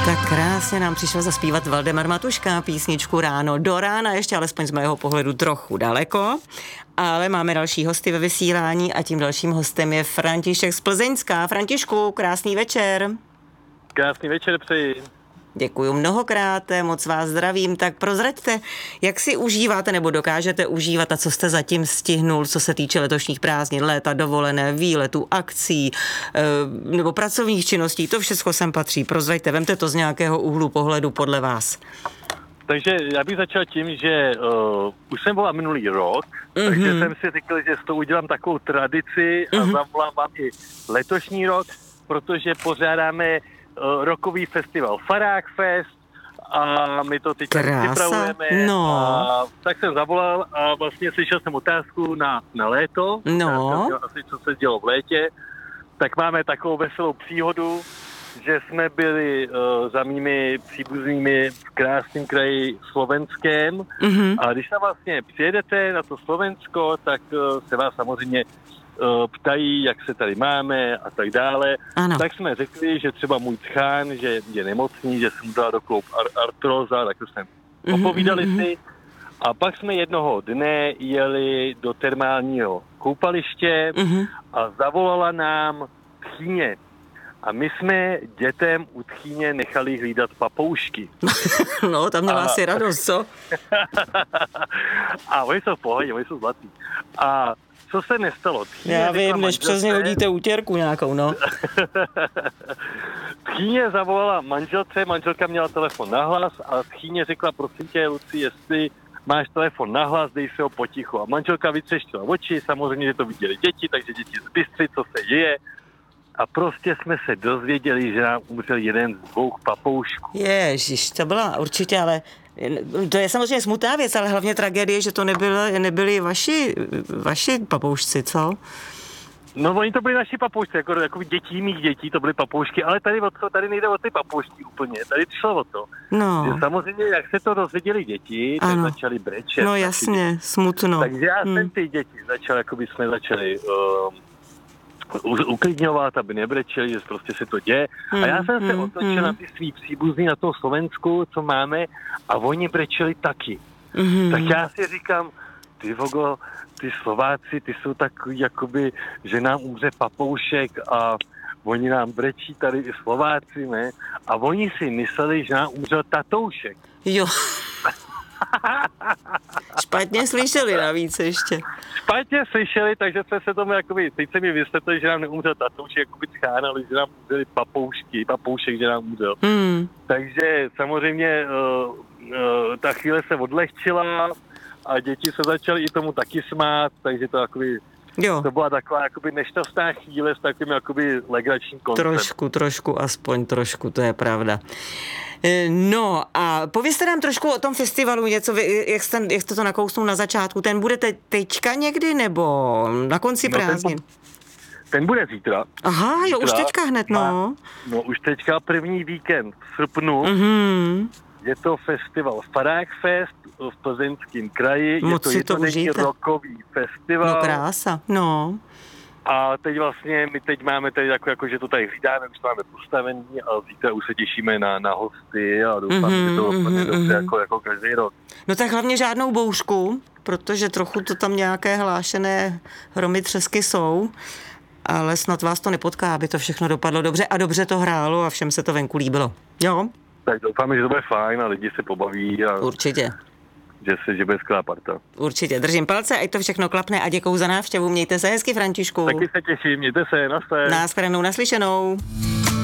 Tak krásně nám přišel zaspívat Valdemar Matuška písničku Ráno do rána, ještě alespoň z mého pohledu trochu daleko, ale máme další hosty ve vysílání a tím dalším hostem je František z Plzeňska. Františku, krásný večer. Krásný večer přeji. Děkuju mnohokrát, moc vás zdravím. Tak prozraďte, jak si užíváte nebo dokážete užívat a co jste zatím stihnul, co se týče letošních prázdnin, léta, dovolené, výletů, akcí nebo pracovních činností, to všechno sem patří. Prozraďte, vemte to z nějakého úhlu pohledu podle vás. Takže já bych začal tím, že už jsem byl minulý rok, takže jsem si řekl, že z toho udělám takovou tradici a zavolám vám i letošní rok, protože pořádáme rokový festival Farák Fest a my to teď připravujeme. No. A tak jsem zavolal a vlastně slyšel jsem otázku na léto. No. Asi co se dělo v létě. Tak máme takovou veselou příhodu, že jsme byli za mými příbuznými v krásném kraji Slovenském. A když tam vlastně přijedete na to Slovensko, tak se vás samozřejmě ptají, jak se tady máme a tak dále. Ano. Tak jsme řekli, že třeba můj tchán, že je nemocný, že jsem dal do kloup artróza, tak to jsme opovídali si. A pak jsme jednoho dne jeli do termálního koupaliště a zavolala nám tchýně. A my jsme dětem u tchýně nechali hlídat papoušky. No, tam měla asi radost, co? A oni jsou v pohodě, oni jsou zlatý. A co se nestalo? Já vím, než přes ně hodíte útěrku nějakou, no. Tchýně zavolala manželce, manželka měla telefon nahlas a tchýně řekla, prosím tě, Luci, jestli máš telefon nahlas, dej si ho potichu. A manželka vytřeštila oči, samozřejmě, že to viděli děti, takže děti zbystři, co se děje. A prostě jsme se dozvěděli, že nám umřel jeden z 2 papoušků. Ježiš, to byla určitě, ale to je samozřejmě smutná věc, ale hlavně tragédie, že to nebyli vaši papoušci, co? No, oni to byli naši papoušci, jako dětí mých dětí, to byly papoušky, ale tady nejde o ty papoušky úplně, tady šlo o to. No. Že samozřejmě, jak se to dozvěděli děti, tak začali brečet. No jasně, smutno. Takže já jsem ty děti jsme začali uklidňovat, aby nebrečeli, že prostě se to děje. A já jsem se otočil na ty svý příbuzný na tom Slovensku, co máme, a oni brečeli taky. Tak já si říkám, ty vogo, ty Slováci, ty jsou takový, jakoby, že nám umře papoušek a oni nám brečí tady i Slováci, ne? A oni si mysleli, že nám umřel tatoušek. Jo. Špatně slyšeli navíc ještě. Špatně slyšeli, takže jsme se tomu jakoby, teď se mi vysvětlili, že nám neumřel tatoušek, jakoby tchán, ale že nám umřeli papoušek, že nám umřel. Takže samozřejmě ta chvíle se odlehčila a děti se začaly i tomu taky smát, takže to jakoby, to byla taková jakoby nešťastná chvíle s takovým jakoby legračním koncem. Trošku, aspoň trošku, to je pravda. No a povězte nám trošku o tom festivalu něco, jak jste to nakousnul na začátku. Ten budete teďka někdy nebo na konci prázdnin? Ten bude zítra. Aha, jo, už teďka hned, no. No, už teďka první víkend v srpnu. Je to festival Farák Fest v Plzeňském kraji. Moc je to není rokový festival. No krása, no. A teď vlastně, my teď máme tady jako že to tady hlídáme, už to máme postavený a zítra už se těšíme na hosty a doufám, že to úplně dobře jako každý rok. No tak hlavně žádnou bouřku, protože trochu to tam nějaké hlášené hromy třesky jsou, ale snad vás to nepotká, aby to všechno dopadlo dobře a dobře to hrálo a všem se to venku líbilo. Jo? Tak doufáme, že to bude fajn a lidi se pobaví. A určitě. Že bude skvělá parta. Určitě, držím palce, ať to všechno klapne a děkuju za návštěvu. Mějte se hezky, Františku. Taky se těším, mějte se, naschledanou. Naslyšenou.